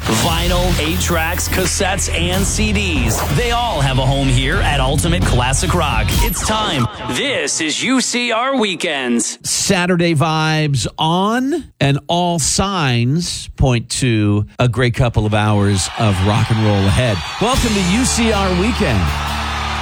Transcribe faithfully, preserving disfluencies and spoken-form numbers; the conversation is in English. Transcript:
Vinyl, eight tracks, cassettes, and C Ds. They all have a home here at Ultimate Classic Rock. It's time. This is U C R Weekends. Saturday vibes on, and all signs point to a great couple of hours of rock and roll ahead. Welcome to U C R Weekend.